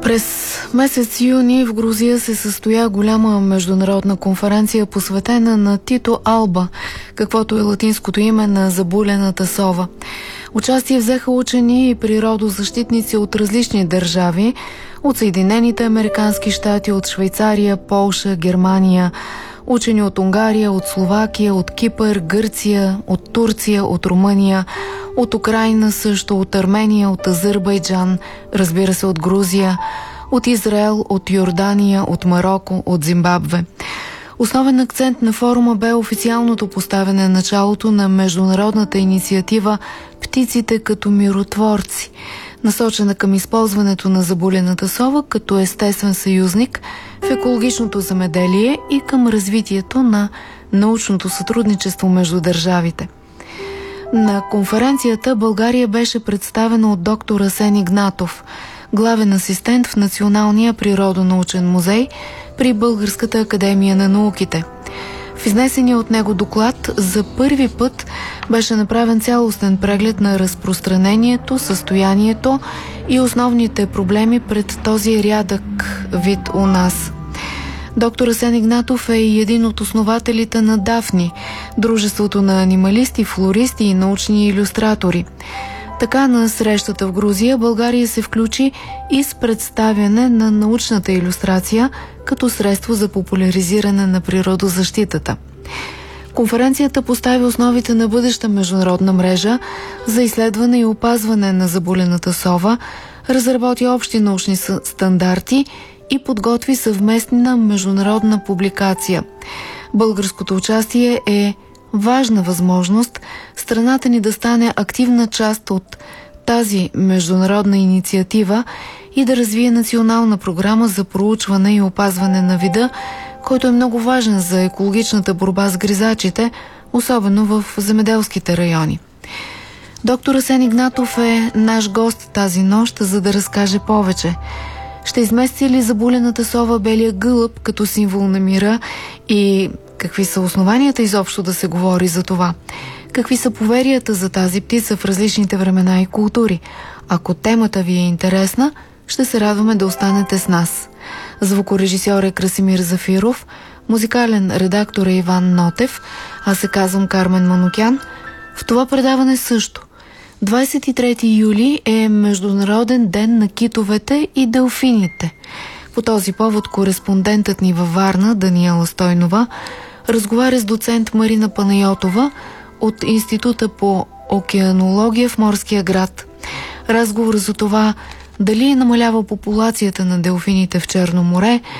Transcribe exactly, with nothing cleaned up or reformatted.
През месец юни в Грузия се състоя голяма международна конференция, посветена на Тито Алба, каквото е латинското име на забулената сова. Участие взеха учени и природозащитници от различни държави, от Съединените американски щати, от Швейцария, Полша, Германия, учени от Унгария, от Словакия, от Кипър, Гърция, от Турция, от Румъния, от Украйна също, от Армения, от Азербайджан, разбира се от Грузия, от Израел, от Йордания, от Мароко, от Зимбабве. Основен акцент на форума бе официалното поставяне на началото на международната инициатива «Птиците като миротворци», насочена към използването на забулената сова като естествен съюзник в екологичното земеделие и към развитието на научното сътрудничество между държавите. На конференцията България беше представена от доктор Асен Игнатов, главен асистент в Националния природонаучен музей при Българската академия на науките. В изнесения от него доклад за първи път беше направен цялостен преглед на разпространението, състоянието и основните проблеми пред този рядък вид у нас. Доктор Асен Игнатов е и един от основателите на Дафни, дружеството на анималисти, флористи и научни илюстратори. Така на срещата в Грузия България се включи и с представяне на научната илюстрация като средство за популяризиране на природозащитата. Конференцията постави основите на бъдеща международна мрежа за изследване и опазване на забулената сова, разработи общи научни стандарти и подготви съвместна международна публикация. Българското участие е важна възможност страната ни да стане активна част от тази международна инициатива и да развие национална програма за проучване и опазване на вида, който е много важен за екологичната борба с гризачите, особено в земеделските райони. Доктор Асен Игнатов е наш гост тази нощ, за да разкаже повече. Ще измести ли забулената сова белия гълъб като символ на мира и какви са основанията изобщо да се говори за това? Какви са поверията за тази птица в различните времена и култури? Ако темата ви е интересна, ще се радваме да останете с нас. Звукорежисьор е Красимир Зафиров, музикален редактор е Иван Нотев, аз се казвам Кармен Манукян. В това предаване също. двадесет и трети юли е Международен ден на китовете и делфините. По този повод кореспондентът ни във Варна, Даниела Стойнова, разговаря с доцент Марина Панайотова от Института по океанология в Морския град. Разговор за това дали намалява популацията на делфините в Черно море,